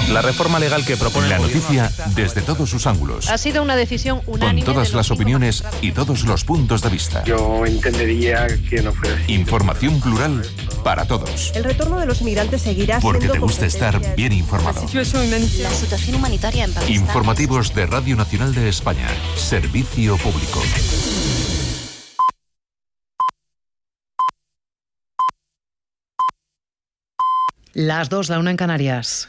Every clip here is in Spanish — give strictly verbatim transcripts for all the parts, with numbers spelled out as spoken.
La reforma legal que propone la noticia desde todos sus ángulos. Ha sido una decisión unánime. Con todas las opiniones y todos los puntos de vista. Yo entendería que no fuera así. Información plural para todos. El retorno de los inmigrantes seguirá siendo... Porque te gusta estar bien informado. La situación humanitaria en Pakistán. Informativos de Radio Nacional de España. Servicio público. Las dos, la una en Canarias.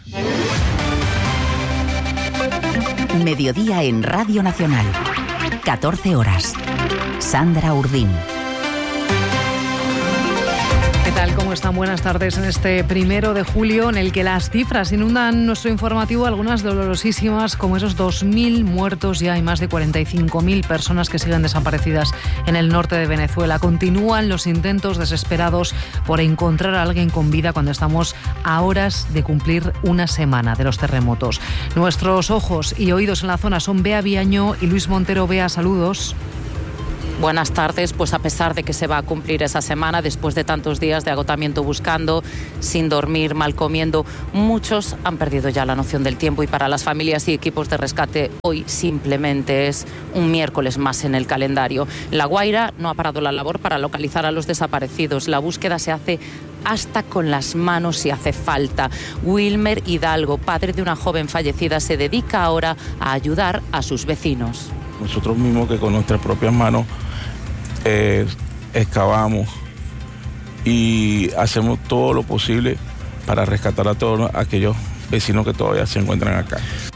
Mediodía en Radio Nacional. catorce horas. Sandra Urdín. ¿Qué tal? ¿Cómo están? Buenas tardes en este primero de julio en el que las cifras inundan nuestro informativo, algunas dolorosísimas, como esos dos mil muertos ya y más de cuarenta y cinco mil personas que siguen desaparecidas en el norte de Venezuela. Continúan los intentos desesperados por encontrar a alguien con vida cuando estamos a horas de cumplir una semana de los terremotos. Nuestros ojos y oídos en la zona son Bea Viaño y Luis Montero. Bea, saludos. Buenas tardes. Pues a pesar de que se va a cumplir esa semana, después de tantos días de agotamiento buscando, sin dormir, mal comiendo, muchos han perdido ya la noción del tiempo y para las familias y equipos de rescate hoy simplemente es un miércoles más en el calendario. La Guaira no ha parado la labor para localizar a los desaparecidos. La búsqueda se hace hasta con las manos si hace falta. Wilmer Hidalgo, padre de una joven fallecida, se dedica ahora a ayudar a sus vecinos. Nosotros mismos que con nuestras propias manos eh, excavamos y hacemos todo lo posible para rescatar a todos aquellos vecinos que todavía se encuentran acá.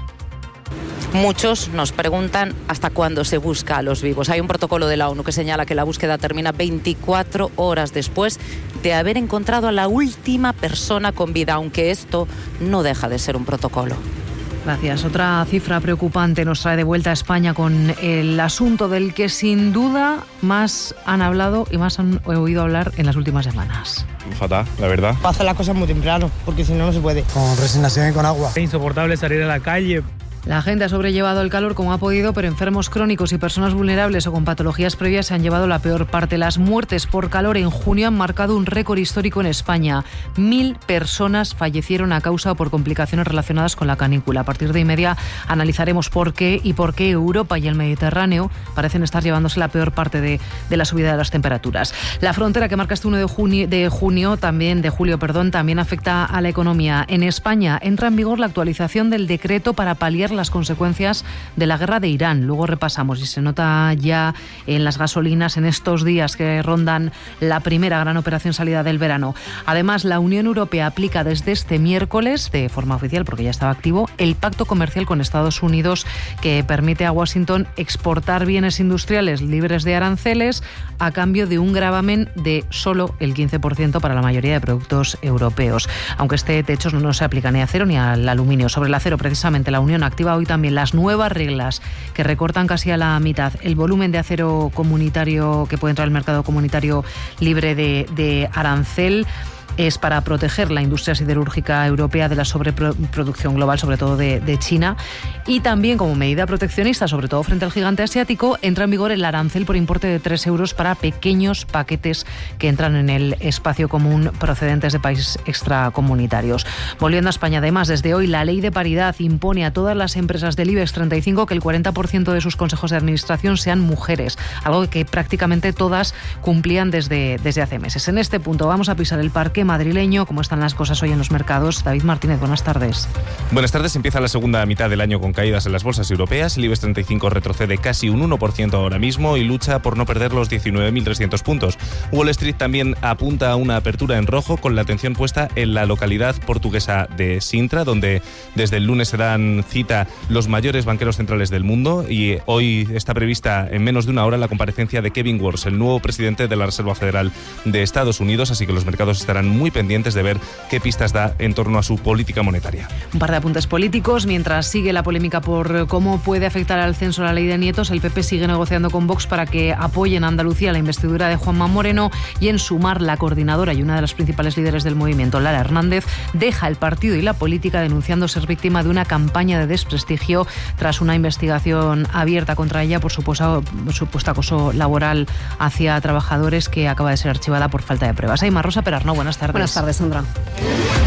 Muchos nos preguntan hasta cuándo se busca a los vivos. Hay un protocolo de la ONU que señala que la búsqueda termina veinticuatro horas después de haber encontrado a la última persona con vida, aunque esto no deja de ser un protocolo. Gracias. Otra cifra preocupante nos trae de vuelta a España con el asunto del que sin duda más han hablado y más han oído hablar en las últimas semanas. Fatal, la verdad. Para hacer las cosas muy temprano, porque si no, no se puede. Con resignación y con agua. Es insoportable salir a la calle. La gente ha sobrellevado el calor como ha podido, pero enfermos crónicos y personas vulnerables o con patologías previas se han llevado la peor parte. Las muertes por calor en junio han marcado un récord histórico en España. Mil personas fallecieron a causa o por complicaciones relacionadas con la canícula. A partir de y media analizaremos por qué y por qué Europa y el Mediterráneo parecen estar llevándose la peor parte de, de la subida de las temperaturas. La frontera que marca este uno de junio, de junio también, de julio, perdón, también afecta a la economía. En España entra en vigor la actualización del decreto para paliar las consecuencias de la guerra de Irán. Luego repasamos y se nota ya en las gasolinas en estos días que rondan la primera gran operación salida del verano. Además, la Unión Europea aplica desde este miércoles, de forma oficial porque ya estaba activo, el pacto comercial con Estados Unidos que permite a Washington exportar bienes industriales libres de aranceles a cambio de un gravamen de solo el quince por ciento para la mayoría de productos europeos. Aunque este techo no se aplica ni a acero ni al aluminio. Sobre el acero, precisamente, la Unión activa hoy también las nuevas reglas que recortan casi a la mitad el volumen de acero comunitario que puede entrar al mercado comunitario libre de, de arancel. Es para proteger la industria siderúrgica europea de la sobreproducción global, sobre todo de, de China. Y también, como medida proteccionista, sobre todo frente al gigante asiático, entra en vigor el arancel por importe de tres euros para pequeños paquetes que entran en el espacio común procedentes de países extracomunitarios. Volviendo a España, además, desde hoy la ley de paridad impone a todas las empresas del IBEX treinta y cinco que el cuarenta por ciento de sus consejos de administración sean mujeres, algo que prácticamente todas cumplían desde, desde hace meses. En este punto vamos a pisar el parque madrileño. ¿Cómo están las cosas hoy en los mercados? David Martínez, buenas tardes. Buenas tardes. Empieza la segunda mitad del año con caídas en las bolsas europeas. El IBEX treinta y cinco retrocede casi un uno por ciento ahora mismo y lucha por no perder los diecinueve mil trescientos puntos. Wall Street también apunta a una apertura en rojo con la atención puesta en la localidad portuguesa de Sintra, donde desde el lunes se dan cita los mayores banqueros centrales del mundo y hoy está prevista en menos de una hora la comparecencia de Kevin Warsh, el nuevo presidente de la Reserva Federal de Estados Unidos, así que los mercados estarán muy pendientes de ver qué pistas da en torno a su política monetaria. Un par de apuntes políticos. Mientras sigue la polémica por cómo puede afectar al censo la ley de nietos, el P P sigue negociando con Vox para que apoyen a Andalucía la investidura de Juanma Moreno y en Sumar la coordinadora y una de las principales líderes del movimiento, Lara Hernández, deja el partido y la política denunciando ser víctima de una campaña de desprestigio tras una investigación abierta contra ella por supuesto, supuesto acoso laboral hacia trabajadores que acaba de ser archivada por falta de pruebas. Aymar Rosa Perarnau, buenas tardes. Buenas tardes, Sandra.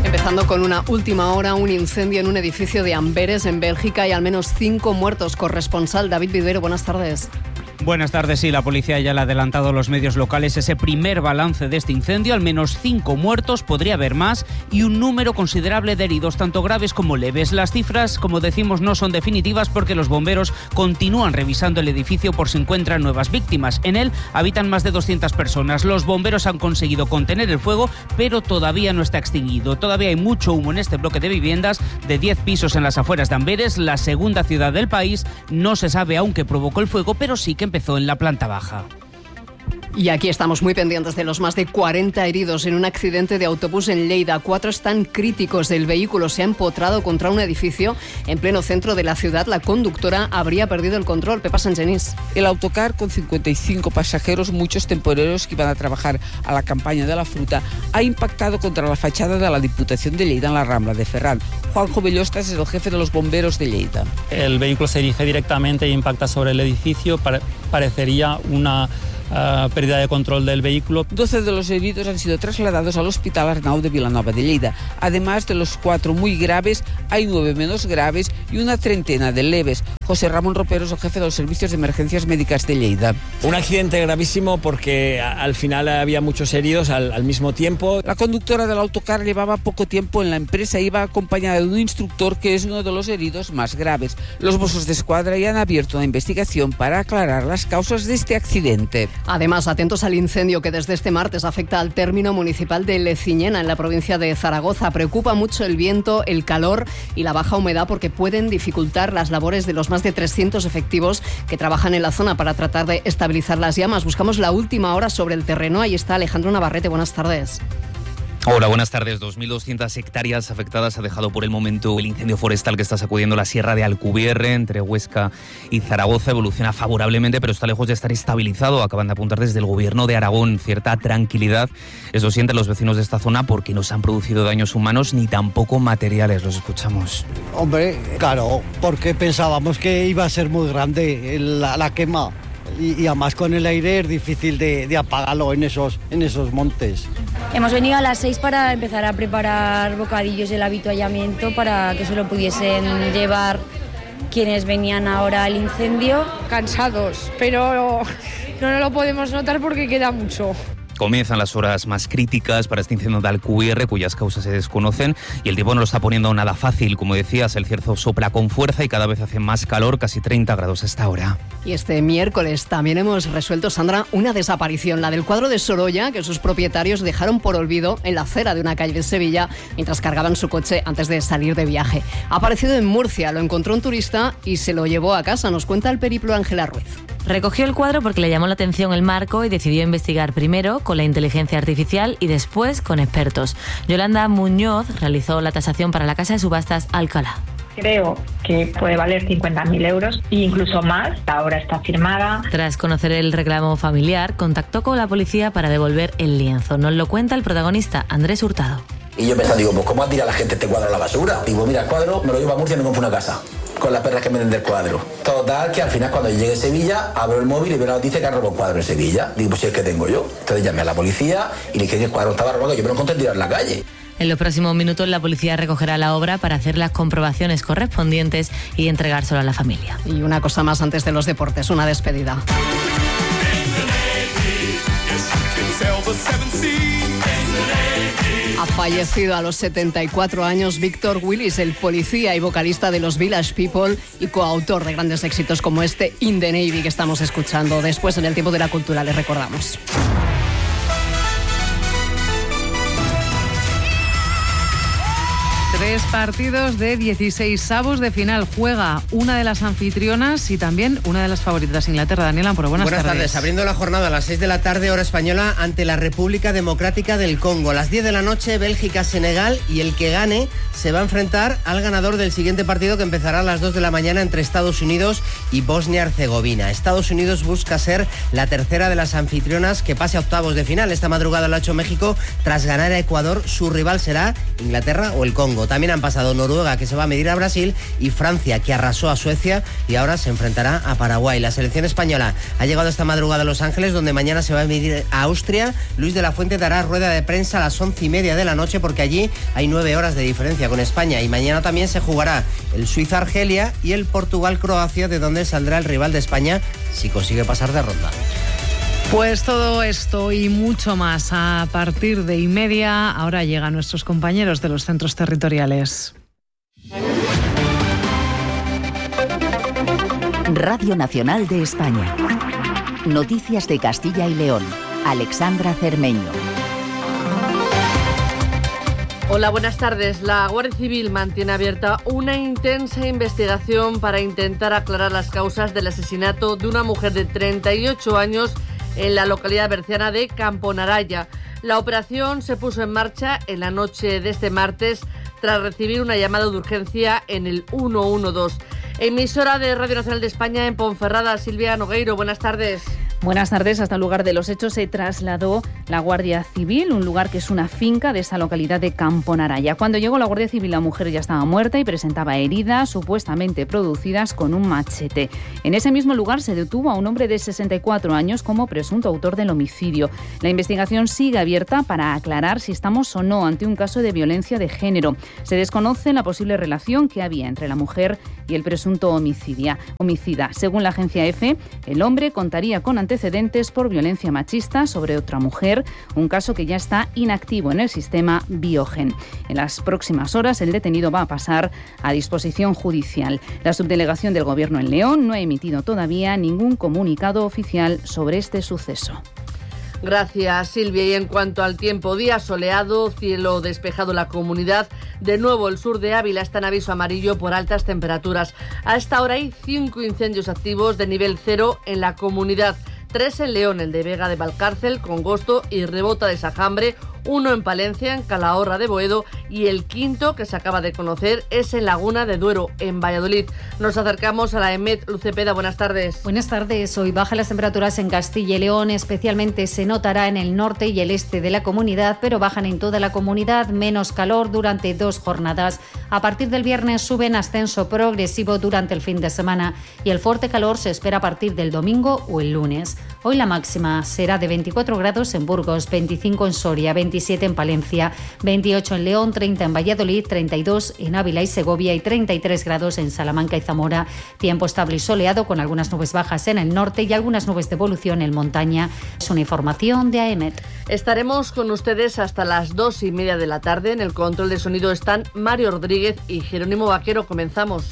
Empezando con una última hora, un incendio en un edificio de Amberes, en Bélgica, y al menos cinco muertos. Corresponsal David Viduero, buenas tardes. Buenas tardes. Sí, la policía ya le ha adelantado a los medios locales ese primer balance de este incendio. Al menos cinco muertos, podría haber más, y un número considerable de heridos, tanto graves como leves. Las cifras, como decimos, no son definitivas porque los bomberos continúan revisando el edificio por si encuentran nuevas víctimas. En él habitan más de doscientas personas. Los bomberos han conseguido contener el fuego, pero todavía no está extinguido. Todavía hay mucho humo en este bloque de viviendas de diez pisos en las afueras de Amberes, la segunda ciudad del país. No se sabe aún qué provocó el fuego, pero sí que empezó en la planta baja. Y aquí estamos muy pendientes de los más de cuarenta heridos en un accidente de autobús en Lleida. Cuatro están críticos. El vehículo se ha empotrado contra un edificio en pleno centro de la ciudad. La conductora habría perdido el control. Pepa Sangenís. El autocar, con cincuenta y cinco pasajeros, muchos temporeros que iban a trabajar a la campaña de la fruta, ha impactado contra la fachada de la Diputación de Lleida en la Rambla de Ferran. Juanjo Bellostas es el jefe de los bomberos de Lleida. El vehículo se dirige directamente e impacta sobre el edificio. Pare- parecería una Uh, pérdida de control del vehículo. doce de los heridos han sido trasladados al Hospital Arnau de Vilanova de Lleida. Además de los cuatro muy graves, hay nueve menos graves y una treintena de leves. José Ramón Ropero es el jefe de los servicios de emergencias médicas de Lleida. Un accidente gravísimo porque al final había muchos heridos al, al mismo tiempo. La conductora del autocar llevaba poco tiempo en la empresa, iba acompañada de un instructor que es uno de los heridos más graves. Los Mossos de Escuadra ya han abierto una investigación para aclarar las causas de este accidente. Además, atentos al incendio que desde este martes afecta al término municipal de Leciñena, en la provincia de Zaragoza. Preocupa mucho el viento, el calor y la baja humedad porque pueden dificultar las labores de los más de trescientos efectivos que trabajan en la zona para tratar de estabilizar las llamas. Buscamos la última hora sobre el terreno. Ahí está Alejandro Navarrete. Buenas tardes. Hola, buenas tardes. dos mil doscientas hectáreas afectadas ha dejado por el momento el incendio forestal que está sacudiendo la Sierra de Alcubierre, entre Huesca y Zaragoza. Evoluciona favorablemente, pero está lejos de estar estabilizado. Acaban de apuntar desde el Gobierno de Aragón cierta tranquilidad. Eso sienten los vecinos de esta zona porque no se han producido daños humanos ni tampoco materiales. Los escuchamos. Hombre, claro, porque pensábamos que iba a ser muy grande la, la quema. Y, y además con el aire es difícil de, de apagarlo en esos, en esos montes. Hemos venido a las seis para empezar a preparar bocadillos del avituallamiento para que se lo pudiesen llevar quienes venían ahora al incendio. Cansados, pero no, no lo podemos notar porque queda mucho. Comienzan las horas más críticas para este incendio de Alcubierre, cuyas causas se desconocen, y el tiempo no lo está poniendo nada fácil. Como decías, el cierzo sopla con fuerza y cada vez hace más calor, casi treinta grados a esta hora. Y este miércoles también hemos resuelto, Sandra, una desaparición, la del cuadro de Sorolla, que sus propietarios dejaron por olvido en la acera de una calle de Sevilla mientras cargaban su coche antes de salir de viaje. Ha aparecido en Murcia, lo encontró un turista y se lo llevó a casa. Nos cuenta el periplo Ángela Ruiz. Recogió el cuadro porque le llamó la atención el marco y decidió investigar primero con la inteligencia artificial y después con expertos. Yolanda Muñoz realizó la tasación para la casa de subastas Alcalá. Creo que puede valer cincuenta mil euros e incluso más. Ahora está firmada. Tras conocer el reclamo familiar, contactó con la policía para devolver el lienzo. Nos lo cuenta el protagonista, Andrés Hurtado. Y yo pensaba, digo, pues ¿cómo tira la gente este cuadro a la basura? Digo, mira, el cuadro me lo llevo a Murcia y me compro una casa con las perras que me den del cuadro. Total, que al final cuando llegue a Sevilla, abro el móvil y veo la noticia que han robado un cuadro en Sevilla. Digo, pues si es que tengo yo. Entonces llamé a la policía y le dije que el cuadro estaba robado, que yo me lo encontré tirado en la calle. En los próximos minutos la policía recogerá la obra para hacer las comprobaciones correspondientes y entregárselo a la familia. Y una cosa más antes de los deportes, una despedida. Ha fallecido a los setenta y cuatro años Víctor Willis, el policía y vocalista de los Village People y coautor de grandes éxitos como este In the Navy que estamos escuchando. Después, en el tiempo de la cultura, les recordamos. Tres partidos de dieciséis avos de final. Juega una de las anfitrionas y también una de las favoritas, Inglaterra. Daniel Amparo, buenas, buenas tardes. tardes. Abriendo la jornada a las seis de la tarde, hora española, ante la República Democrática del Congo. A las diez de la noche, Bélgica-Senegal, y el que gane se va a enfrentar al ganador del siguiente partido, que empezará a las dos de la mañana entre Estados Unidos y Bosnia-Herzegovina. Estados Unidos busca ser la tercera de las anfitrionas que pase a octavos de final. Esta madrugada lo ha hecho México tras ganar a Ecuador. Su rival será Inglaterra o el Congo. También han pasado Noruega, que se va a medir a Brasil, y Francia, que arrasó a Suecia y ahora se enfrentará a Paraguay. La selección española ha llegado esta madrugada a Los Ángeles, donde mañana se va a medir a Austria. Luis de la Fuente dará rueda de prensa a las once y media de la noche, porque allí hay nueve horas de diferencia con España. Y mañana también se jugará el Suiza-Argelia y el Portugal-Croacia, de donde saldrá el rival de España si consigue pasar de ronda. Pues todo esto y mucho más a partir de y media. Ahora llegan nuestros compañeros de los centros territoriales. Radio Nacional de España. Noticias de Castilla y León. Alexandra Cermeño. Hola, buenas tardes. La Guardia Civil mantiene abierta una intensa investigación para intentar aclarar las causas del asesinato de una mujer de treinta y ocho años en la localidad berciana de Camponaraya. La operación se puso en marcha en la noche de este martes tras recibir una llamada de urgencia en el uno uno dos. Emisora de Radio Nacional de España en Ponferrada. Silvia Nogueiro, buenas tardes. Buenas tardes. Hasta el lugar de los hechos se trasladó la Guardia Civil, un lugar que es una finca de esa localidad de Camponaraya. Cuando llegó la Guardia Civil, la mujer ya estaba muerta y presentaba heridas supuestamente producidas con un machete. En ese mismo lugar se detuvo a un hombre de sesenta y cuatro años como presunto autor del homicidio. La investigación sigue abierta para aclarar si estamos o no ante un caso de violencia de género. Se desconoce la posible relación que había entre la mujer y el presunto homicidia, homicida. Según la agencia EFE, el hombre contaría con antecedentes por violencia machista sobre otra mujer, un caso que ya está inactivo en el sistema Biogen. En las próximas horas el detenido va a pasar a disposición judicial. La subdelegación del Gobierno en León no ha emitido todavía ningún comunicado oficial sobre este suceso. Gracias, Silvia. Y en cuanto al tiempo, día soleado, cielo despejado en la comunidad. De nuevo, el sur de Ávila está en aviso amarillo por altas temperaturas. A esta hora hay cinco incendios activos de nivel cero en la comunidad. Tres en León, el de Vega de Valcárcel, Congosto y Rebota de Sajambre. Uno en Palencia, en Calahorra de Boedo, y el quinto, que se acaba de conocer, es en Laguna de Duero, en Valladolid. Nos acercamos a la EMET. Luz Cepeda, buenas tardes. Buenas tardes. Hoy bajan las temperaturas en Castilla y León, especialmente se notará en el norte y el este de la comunidad, pero bajan en toda la comunidad, menos calor durante dos jornadas. A partir del viernes suben ascenso progresivo durante el fin de semana y el fuerte calor se espera a partir del domingo o el lunes. Hoy la máxima será de veinticuatro grados en Burgos, veinticinco en Soria, veintisiete en Palencia, veintiocho en León, treinta en Valladolid, treinta y dos en Ávila y Segovia y treinta y tres grados en Salamanca y Zamora. Tiempo estable y soleado con algunas nubes bajas en el norte y algunas nubes de evolución en montaña. Es una información de AEMET. Estaremos con ustedes hasta las dos y media de la tarde. En el control de sonido están Mario Rodríguez y Jerónimo Vaquero. Comenzamos.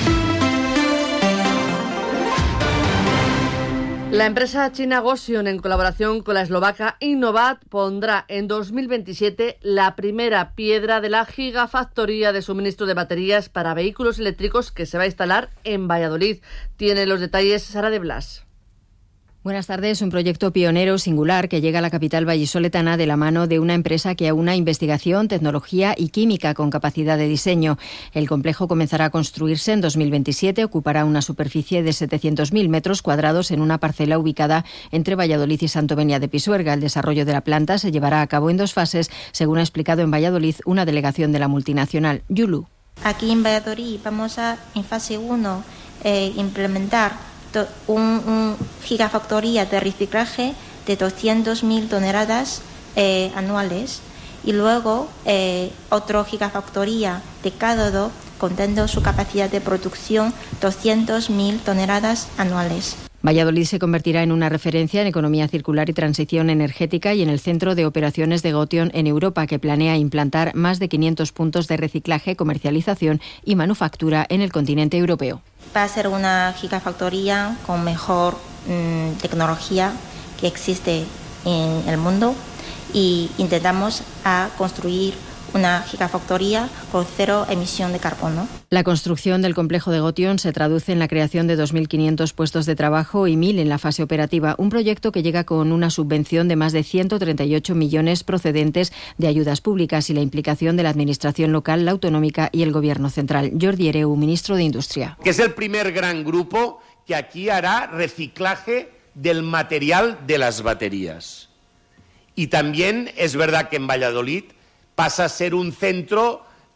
La empresa china Gotion, en colaboración con la eslovaca Innovat, pondrá en dos mil veintisiete la primera piedra de la gigafactoría de suministro de baterías para vehículos eléctricos que se va a instalar en Valladolid. Tiene los detalles Sara de Blas. Buenas tardes. Un proyecto pionero singular que llega a la capital vallisoletana de la mano de una empresa que aúna investigación, tecnología y química con capacidad de diseño. El complejo comenzará a construirse en dos mil veintisiete, ocupará una superficie de setecientos mil metros cuadrados en una parcela ubicada entre Valladolid y Santovenia de Pisuerga. El desarrollo de la planta se llevará a cabo en dos fases, según ha explicado en Valladolid una delegación de la multinacional. Yulu. Aquí en Valladolid vamos a, en fase uno, eh, implementar Un, un gigafactoría de reciclaje de doscientas mil toneladas eh, anuales y luego eh, otro gigafactoría de cátodo contando su capacidad de producción doscientas mil toneladas anuales. Valladolid se convertirá en una referencia en economía circular y transición energética y en el centro de operaciones de Gotion en Europa, que planea implantar más de quinientos puntos de reciclaje, comercialización y manufactura en el continente europeo. Va a ser una gigafactoría con mejor mmm, tecnología que existe en el mundo y intentamos a construir una gigafactoría con cero emisión de carbono. La construcción del complejo de Gotion se traduce en la creación de dos mil quinientos puestos de trabajo y mil en la fase operativa, un proyecto que llega con una subvención de más de ciento treinta y ocho millones procedentes de ayudas públicas y la implicación de la administración local, la autonómica y el gobierno central. Jordi Hereu, ministro de Industria. Que es el primer gran grupo que aquí hará reciclaje del material de las baterías. Y también es verdad que en Valladolid pasa a ser un centro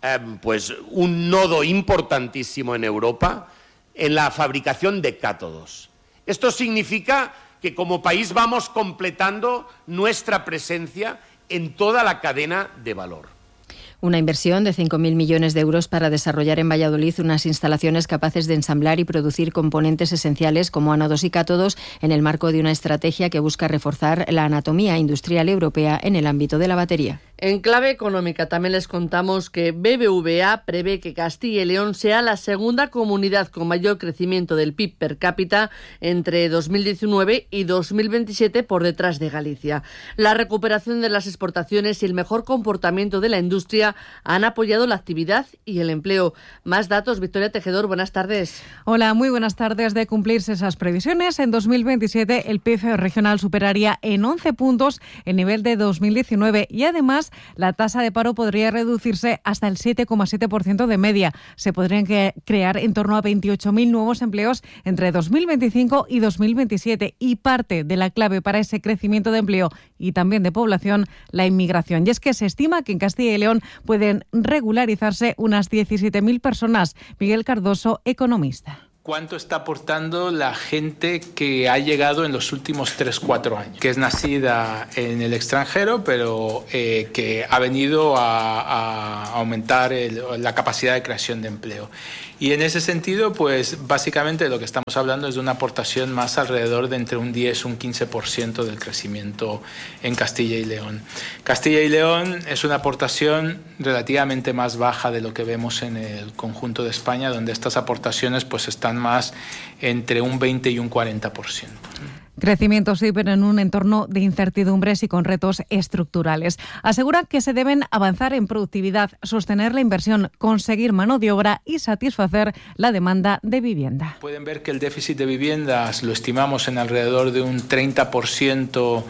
eh, pues un nodo importantísimo en Europa en la fabricación de cátodos. Esto significa que como país vamos completando nuestra presencia en toda la cadena de valor. Una inversión de cinco mil millones de euros para desarrollar en Valladolid unas instalaciones capaces de ensamblar y producir componentes esenciales como ánodos y cátodos en el marco de una estrategia que busca reforzar la anatomía industrial europea en el ámbito de la batería. En clave económica también les contamos que B B V A prevé que Castilla y León sea la segunda comunidad con mayor crecimiento del P I B per cápita entre dos mil diecinueve y dos mil veintisiete, por detrás de Galicia. La recuperación de las exportaciones y el mejor comportamiento de la industria han apoyado la actividad y el empleo. Más datos, Victoria Tejedor, buenas tardes. Hola, muy buenas tardes. De cumplirse esas previsiones, en dos mil veintisiete el P I B regional superaría en once puntos el nivel de dos mil diecinueve y además la tasa de paro podría reducirse hasta el siete coma siete por ciento de media. Se podrían que crear en torno a veintiocho mil nuevos empleos entre dos mil veinticinco y dos mil veintisiete, y parte de la clave para ese crecimiento de empleo y también de población, la inmigración. Y es que se estima que en Castilla y León pueden regularizarse unas diecisiete mil personas. Miguel Cardoso, economista. ¿Cuánto está aportando la gente que ha llegado en los últimos tres cuatro años? Que es nacida en el extranjero, pero eh, que ha venido a, a aumentar el, la capacidad de creación de empleo. Y en ese sentido, pues básicamente lo que estamos hablando es de una aportación más alrededor de entre un diez y un quince por ciento del crecimiento en Castilla y León. Castilla y León es una aportación relativamente más baja de lo que vemos en el conjunto de España, donde estas aportaciones pues están más entre un veinte y un cuarenta por ciento. Crecimiento sí, pero en un entorno de incertidumbres y con retos estructurales. Asegura que se deben avanzar en productividad, sostener la inversión, conseguir mano de obra y satisfacer la demanda de vivienda. Pueden ver que el déficit de viviendas lo estimamos en alrededor de un treinta por ciento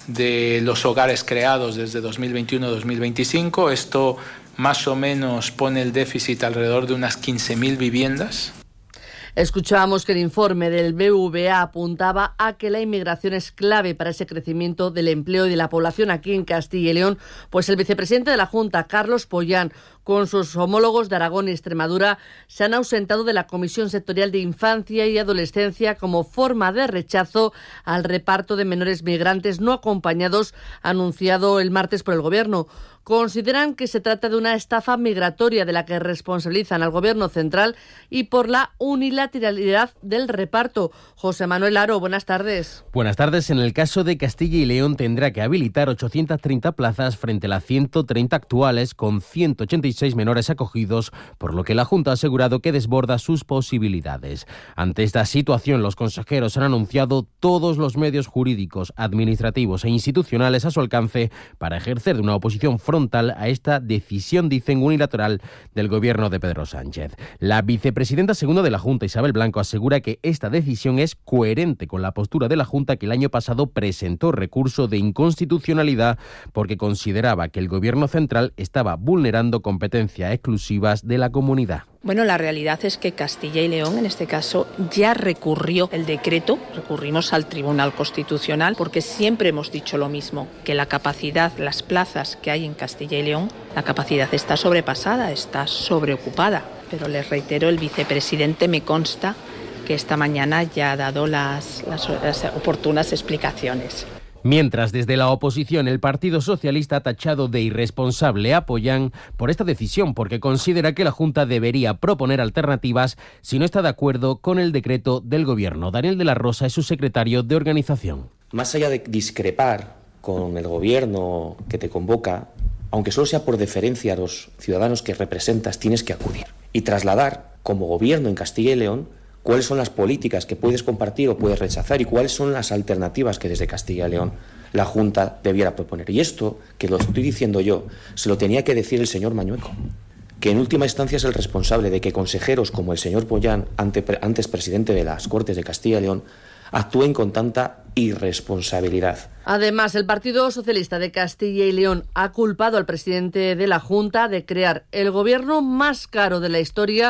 de los hogares creados desde dos mil veintiuno a dos mil veinticinco. Esto más o menos pone el déficit alrededor de unas quince mil viviendas. Escuchábamos que el informe del B B V A apuntaba a que la inmigración es clave para ese crecimiento del empleo y de la población aquí en Castilla y León, pues el vicepresidente de la Junta, Carlos Pollán, con sus homólogos de Aragón y Extremadura, se han ausentado de la Comisión Sectorial de Infancia y Adolescencia como forma de rechazo al reparto de menores migrantes no acompañados anunciado el martes por el Gobierno. Consideran que se trata de una estafa migratoria de la que responsabilizan al Gobierno central y por la unilateralidad del reparto. José Manuel Aro, buenas tardes. Buenas tardes. En el caso de Castilla y León tendrá que habilitar ochocientas treinta plazas frente a las ciento treinta actuales, con ciento ochenta y seis menores acogidos, por lo que la Junta ha asegurado que desborda sus posibilidades. Ante esta situación, los consejeros han anunciado todos los medios jurídicos, administrativos e institucionales a su alcance para ejercer de una oposición frontal a esta decisión, dicen, unilateral del Gobierno de Pedro Sánchez. La vicepresidenta segunda de la Junta, Isabel Blanco, asegura que esta decisión es coherente con la postura de la Junta, que el año pasado presentó recurso de inconstitucionalidad porque consideraba que el Gobierno central estaba vulnerando competencias exclusivas de la comunidad. Bueno, la realidad es que Castilla y León, en este caso, ya recurrió el decreto, recurrimos al Tribunal Constitucional, porque siempre hemos dicho lo mismo, que la capacidad, las plazas que hay en Castilla y León, la capacidad está sobrepasada, está sobreocupada. Pero les reitero, el vicepresidente me consta que esta mañana ya ha dado las, las, las oportunas explicaciones. Mientras, desde la oposición, el Partido Socialista ha tachado de irresponsable a Pollán por esta decisión, porque considera que la Junta debería proponer alternativas si no está de acuerdo con el decreto del Gobierno. Daniel de la Rosa es su secretario de organización. Más allá de discrepar con el Gobierno que te convoca, aunque solo sea por deferencia a los ciudadanos que representas, tienes que acudir y trasladar como Gobierno en Castilla y León cuáles son las políticas que puedes compartir o puedes rechazar y cuáles son las alternativas que desde Castilla y León la Junta debiera proponer. Y esto, que lo estoy diciendo yo, se lo tenía que decir el señor Mañueco, que en última instancia es el responsable de que consejeros como el señor Pollán, antes presidente de las Cortes de Castilla y León, actúen con tanta irresponsabilidad. Además, el Partido Socialista de Castilla y León ha culpado al presidente de la Junta de crear el gobierno más caro de la historia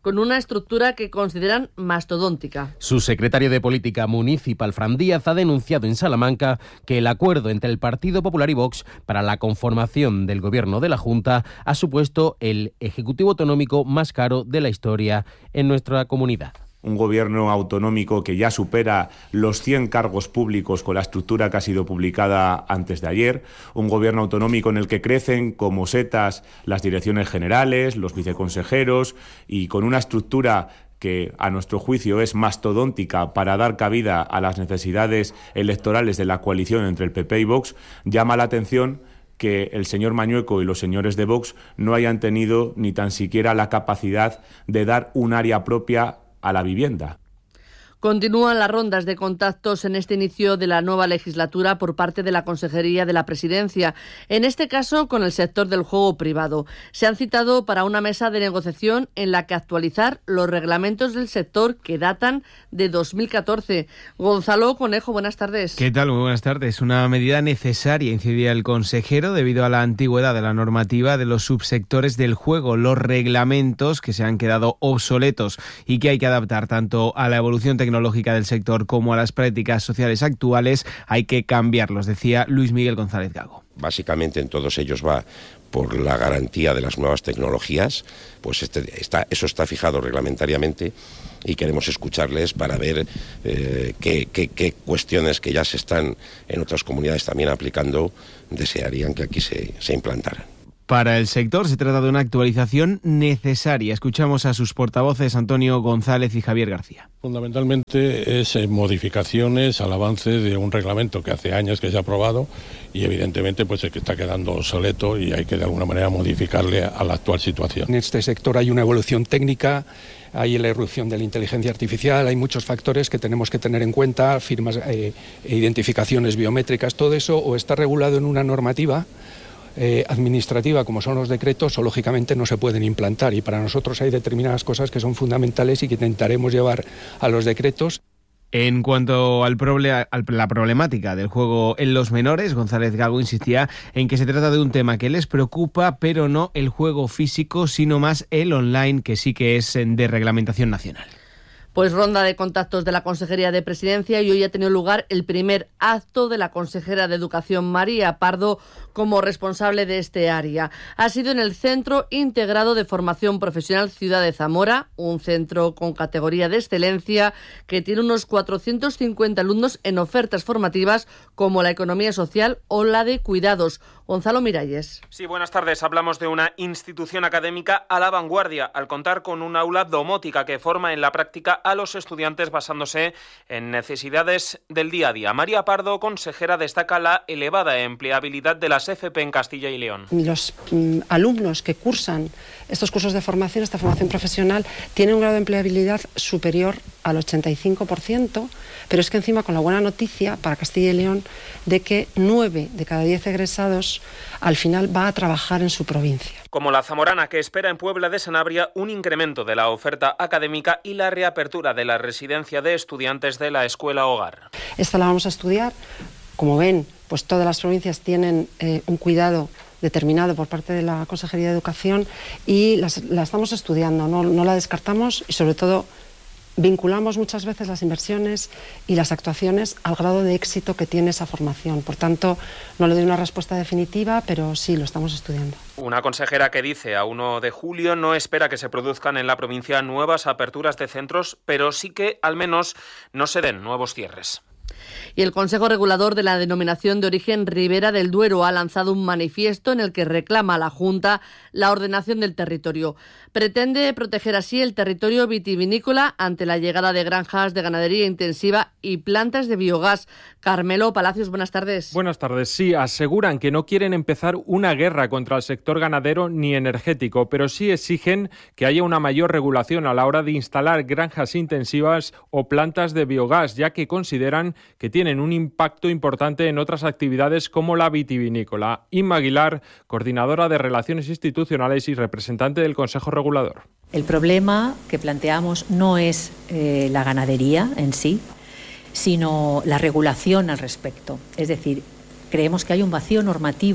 con una estructura que consideran mastodóntica. Su secretario de Política Municipal, Fran Díaz, ha denunciado en Salamanca que el acuerdo entre el Partido Popular y Vox para la conformación del gobierno de la Junta ha supuesto el ejecutivo autonómico más caro de la historia en nuestra comunidad. Un gobierno autonómico que ya supera los cien cargos públicos con la estructura que ha sido publicada antes de ayer, un gobierno autonómico en el que crecen como setas las direcciones generales, los viceconsejeros, y con una estructura que a nuestro juicio es mastodóntica para dar cabida a las necesidades electorales de la coalición entre el P P y Vox. Llama la atención que el señor Mañueco y los señores de Vox no hayan tenido ni tan siquiera la capacidad de dar un área propia a la vivienda. Continúan las rondas de contactos en este inicio de la nueva legislatura por parte de la Consejería de la Presidencia, en este caso con el sector del juego privado. Se han citado para una mesa de negociación en la que actualizar los reglamentos del sector que datan de dos mil catorce. Gonzalo Conejo, buenas tardes. ¿Qué tal? Muy buenas tardes. Una medida necesaria, incidía el consejero, debido a la antigüedad de la normativa de los subsectores del juego, los reglamentos que se han quedado obsoletos y que hay que adaptar tanto a la evolución tecnológica tecnológica del sector como a las prácticas sociales actuales, hay que cambiarlos, decía Luis Miguel González Gago. Básicamente en todos ellos va por la garantía de las nuevas tecnologías, pues este, está, eso está fijado reglamentariamente y queremos escucharles para ver eh, qué, qué, qué cuestiones que ya se están en otras comunidades también aplicando desearían que aquí se, se implantaran. Para el sector se trata de una actualización necesaria. Escuchamos a sus portavoces Antonio González y Javier García. Fundamentalmente es modificaciones al avance de un reglamento que hace años que se ha aprobado y evidentemente pues es que está quedando obsoleto y hay que de alguna manera modificarle a la actual situación. En este sector hay una evolución técnica, hay la irrupción de la inteligencia artificial, hay muchos factores que tenemos que tener en cuenta, firmas eh, e identificaciones biométricas, todo eso o está regulado en una normativa Eh, administrativa como son los decretos o lógicamente no se pueden implantar y para nosotros hay determinadas cosas que son fundamentales y que intentaremos llevar a los decretos. En cuanto al proble- a la problemática del juego en los menores, González Gago insistía en que se trata de un tema que les preocupa, pero no el juego físico, sino más el online, que sí que es de reglamentación nacional. Pues ronda de contactos de la Consejería de Presidencia y hoy ha tenido lugar el primer acto de la consejera de Educación, María Pardo, como responsable de este área. Ha sido en el Centro Integrado de Formación Profesional Ciudad de Zamora, un centro con categoría de excelencia que tiene unos cuatrocientos cincuenta alumnos en ofertas formativas como la economía social o la de cuidados. Gonzalo Miralles. Sí, buenas tardes. Hablamos de una institución académica a la vanguardia, al contar con un aula domótica que forma en la práctica a los estudiantes basándose en necesidades del día a día. María Pardo, consejera, destaca la elevada empleabilidad de las F P en Castilla y León. Los mm, alumnos que cursan estos cursos de formación, esta formación profesional, tienen un grado de empleabilidad superior al ochenta y cinco por ciento, pero es que encima con la buena noticia para Castilla y León de que nueve de cada diez egresados al final va a trabajar en su provincia. Como la zamorana, que espera en Puebla de Sanabria un incremento de la oferta académica y la reapertura de la residencia de estudiantes de la Escuela Hogar. Esta la vamos a estudiar. Como ven, pues todas las provincias tienen eh, un cuidado determinado por parte de la Consejería de Educación y las, la estamos estudiando, no, no la descartamos y sobre todo vinculamos muchas veces las inversiones y las actuaciones al grado de éxito que tiene esa formación. Por tanto, no le doy una respuesta definitiva, pero sí, lo estamos estudiando. Una consejera que dice a primero de julio no espera que se produzcan en la provincia nuevas aperturas de centros, pero sí que al menos no se den nuevos cierres. Y el Consejo Regulador de la Denominación de Origen Ribera del Duero ha lanzado un manifiesto en el que reclama a la Junta la ordenación del territorio. Pretende proteger así el territorio vitivinícola ante la llegada de granjas de ganadería intensiva y plantas de biogás. Carmelo Palacios, buenas tardes. Buenas tardes. Sí, aseguran que no quieren empezar una guerra contra el sector ganadero ni energético, pero sí exigen que haya una mayor regulación a la hora de instalar granjas intensivas o plantas de biogás, ya que consideran que tienen un impacto importante en otras actividades como la vitivinícola. Inma Aguilar, coordinadora de Relaciones Institucionales y representante del Consejo Regulador. El problema que planteamos no es eh, la ganadería en sí, sino la regulación al respecto. Es decir, creemos que hay un vacío normativo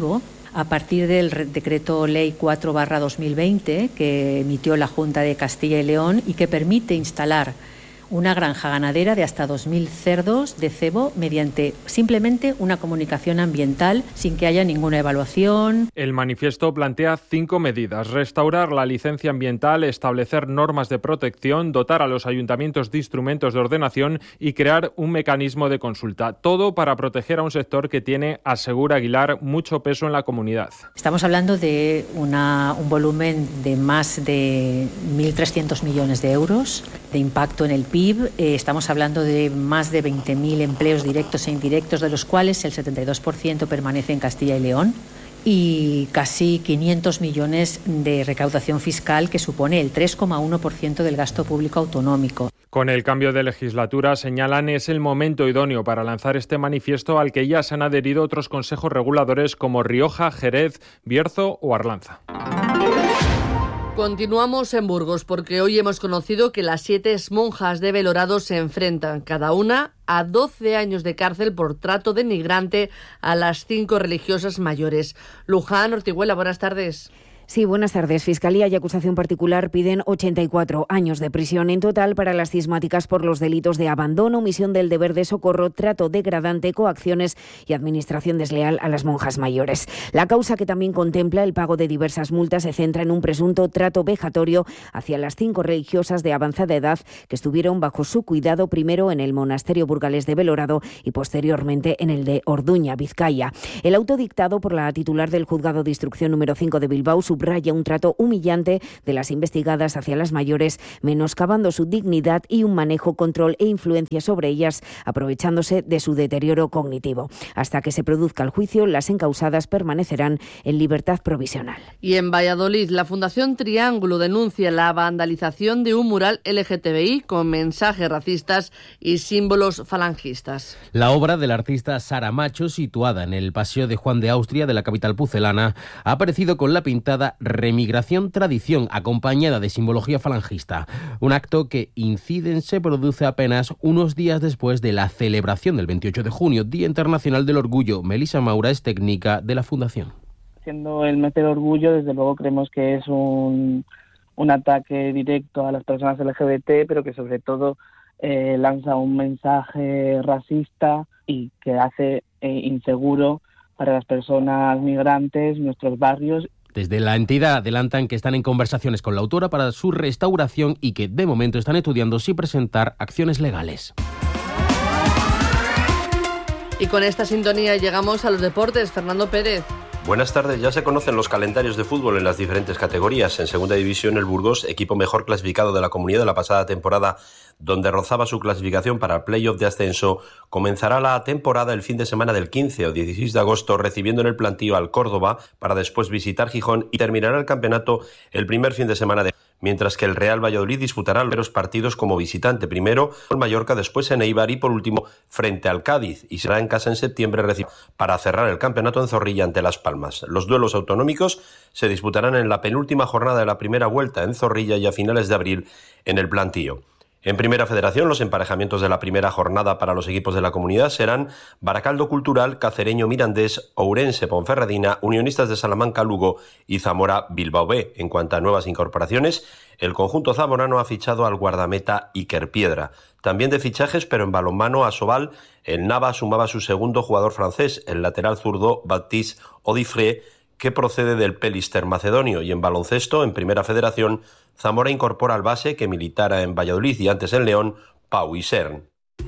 a partir del decreto ley cuatro barra dos mil veinte que emitió la Junta de Castilla y León y que permite instalar una granja ganadera de hasta dos mil cerdos de cebo mediante simplemente una comunicación ambiental sin que haya ninguna evaluación. El manifiesto plantea cinco medidas: restaurar la licencia ambiental, establecer normas de protección, dotar a los ayuntamientos de instrumentos de ordenación y crear un mecanismo de consulta. Todo para proteger a un sector que tiene, asegura Aguilar, mucho peso en la comunidad. Estamos hablando de una, un volumen de más de mil trescientos millones de euros de impacto en el P I B. Eh, estamos hablando de más de veinte mil empleos directos e indirectos, de los cuales el setenta y dos por ciento permanece en Castilla y León, y casi quinientos millones de recaudación fiscal, que supone el tres coma uno por ciento del gasto público autonómico. Con el cambio de legislatura, señalan, es el momento idóneo para lanzar este manifiesto al que ya se han adherido otros consejos reguladores como Rioja, Jerez, Bierzo o Arlanza. Continuamos en Burgos porque hoy hemos conocido que las siete monjas de Belorado se enfrentan, cada una a doce años de cárcel por trato denigrante a las cinco religiosas mayores. Luján, Ortiguela, buenas tardes. Sí, buenas tardes. Fiscalía y acusación particular piden ochenta y cuatro años de prisión en total para las cismáticas por los delitos de abandono, omisión del deber de socorro, trato degradante, coacciones y administración desleal a las monjas mayores. La causa, que también contempla el pago de diversas multas, se centra en un presunto trato vejatorio hacia las cinco religiosas de avanzada edad que estuvieron bajo su cuidado primero en el monasterio burgalés de Belorado y posteriormente en el de Orduña, Vizcaya. El auto dictado por la titular del Juzgado de Instrucción número cinco de Bilbao subraya un trato humillante de las investigadas hacia las mayores, menoscabando su dignidad y un manejo, control e influencia sobre ellas, aprovechándose de su deterioro cognitivo. Hasta que se produzca el juicio, las encausadas permanecerán en libertad provisional. Y en Valladolid, la Fundación Triángulo denuncia la vandalización de un mural L G T B I con mensajes racistas y símbolos falangistas. La obra del artista Sara Macho, situada en el Paseo de Juan de Austria de la capital pucelana, ha aparecido con la pintada Remigración Tradición, acompañada de simbología falangista. Un acto que, inciden, se produce apenas unos días después de la celebración del veintiocho de junio, Día Internacional del Orgullo. Melissa Maura es técnica de la Fundación. Siendo el mes del orgullo, desde luego creemos que es un, un ataque directo a las personas L G B T, pero que sobre todo eh, lanza un mensaje racista y que hace eh, inseguro para las personas migrantes nuestros barrios. Desde la entidad adelantan que están en conversaciones con la autora para su restauración y que de momento están estudiando si presentar acciones legales. Y con esta sintonía llegamos a los deportes. Fernando Pérez. Buenas tardes. Ya se conocen los calendarios de fútbol en las diferentes categorías. En segunda división, el Burgos, equipo mejor clasificado de la comunidad de la pasada temporada, donde rozaba su clasificación para el playoff de ascenso, comenzará la temporada el fin de semana del quince o dieciséis de agosto, recibiendo en el plantío al Córdoba para después visitar Gijón, y terminará el campeonato el primer fin de semana de... Mientras que el Real Valladolid disputará los partidos como visitante, primero en Mallorca, después en Eibar y por último frente al Cádiz, y será en casa en septiembre para cerrar el campeonato en Zorrilla ante Las Palmas. Los duelos autonómicos se disputarán en la penúltima jornada de la primera vuelta en Zorrilla y a finales de abril en el Plantío. En Primera Federación, los emparejamientos de la primera jornada para los equipos de la comunidad serán Baracaldo Cultural, Cacereño Mirandés, Ourense Ponferradina, Unionistas de Salamanca Lugo y Zamora Bilbao B. En cuanto a nuevas incorporaciones, el conjunto zamorano ha fichado al guardameta Iker Piedra. También de fichajes, pero en balonmano, Asobal, el Nava sumaba su segundo jugador francés, el lateral zurdo Baptiste Odifré, que procede del Pelister macedonio, y en baloncesto, en Primera Federación, Zamora incorpora al base que militara en Valladolid y antes en León, Pau Isern.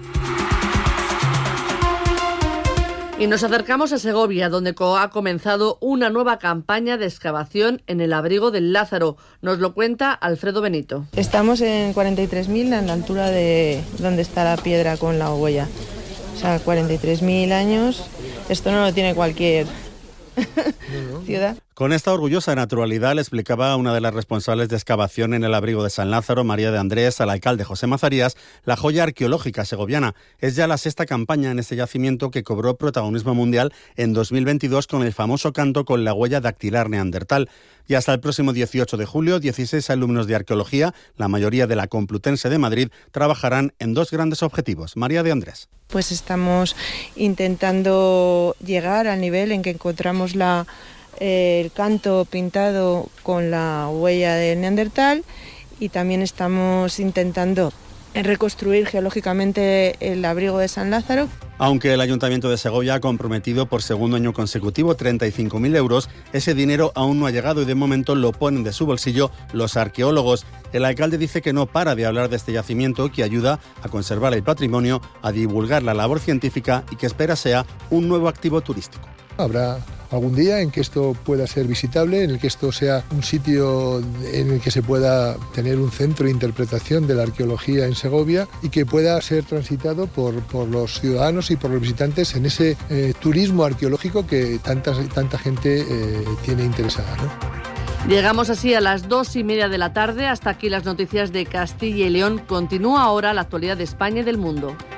Y nos acercamos a Segovia, donde ha comenzado una nueva campaña de excavación en el abrigo del Lázaro. Nos lo cuenta Alfredo Benito. Estamos en cuarenta y tres mil, en la altura de donde está la piedra con la huella. O sea, cuarenta y tres mil años. Esto no lo tiene cualquier ciudad. Con esta orgullosa naturalidad le explicaba una de las responsables de excavación en el abrigo de San Lázaro, María de Andrés, al alcalde José Mazarías, la joya arqueológica segoviana. Es ya la sexta campaña en este yacimiento, que cobró protagonismo mundial en dos mil veintidós con el famoso canto con la huella dactilar neandertal. Y hasta el próximo dieciocho de julio, dieciséis alumnos de arqueología, la mayoría de la Complutense de Madrid, trabajarán en dos grandes objetivos. María de Andrés. Pues estamos intentando llegar al nivel en que encontramos la eh, el canto pintado con la huella de Neandertal, y también estamos intentando reconstruir geológicamente el abrigo de San Lázaro. Aunque el Ayuntamiento de Segovia ha comprometido por segundo año consecutivo treinta y cinco mil euros, ese dinero aún no ha llegado y de momento lo ponen de su bolsillo los arqueólogos. El alcalde dice que no para de hablar de este yacimiento, que ayuda a conservar el patrimonio, a divulgar la labor científica y que espera sea un nuevo activo turístico. Habrá algún día en que esto pueda ser visitable, en el que esto sea un sitio en el que se pueda tener un centro de interpretación de la arqueología en Segovia y que pueda ser transitado por, por los ciudadanos y por los visitantes en ese eh, turismo arqueológico que tanta, tanta gente eh, tiene interesada, ¿no? Llegamos así a las dos y media de la tarde. Hasta aquí las noticias de Castilla y León. Continúa ahora la actualidad de España y del mundo.